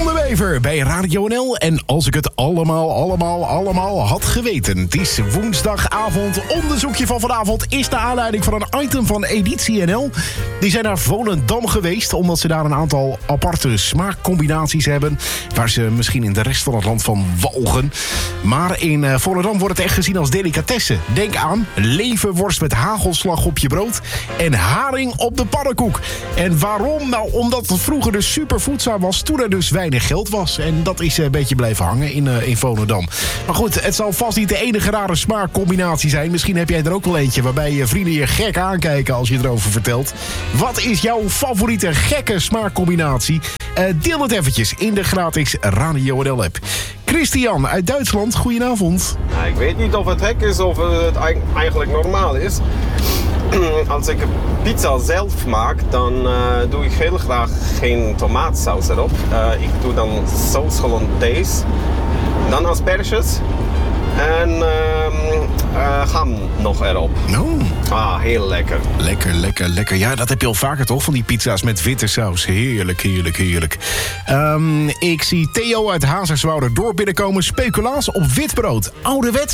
de Wever bij Radio NL. En als ik het allemaal had geweten. Het is woensdagavond. Onderzoekje van vanavond is de aanleiding van een item van Editie NL. Die zijn naar Volendam geweest, omdat ze daar een aantal aparte smaakcombinaties hebben, waar ze misschien in de rest van het land van walgen. Maar in Volendam wordt het echt gezien als delicatesse. Denk aan leverworst met hagelslag op je brood en haring op de pannenkoek. En waarom? Nou, omdat het vroeger dus super voedzaam was, toen er dus weinig geld was. En dat is een beetje blijven hangen in Volendam. Maar goed, het zal vast niet de enige rare smaakcombinatie zijn. Misschien heb jij er ook wel eentje waarbij je vrienden je gek aankijken als je erover vertelt. Wat is jouw favoriete gekke smaakcombinatie? Deel het eventjes in de gratis Radio NL app. Christian uit Duitsland, goedenavond. Nou, ik weet niet of het gek is of het eigenlijk normaal is. Als ik pizza zelf maak, dan doe ik heel graag geen tomaatsaus erop. Ik doe dan saus hollandaise, dan asperges en ham nog erop. Oh. Ah, heel lekker. Lekker. Ja, dat heb je al vaker toch, van die pizza's met witte saus. Heerlijk. Ik zie Theo uit Hazerswoude door binnenkomen. Speculaas op wit brood. Ouderwets.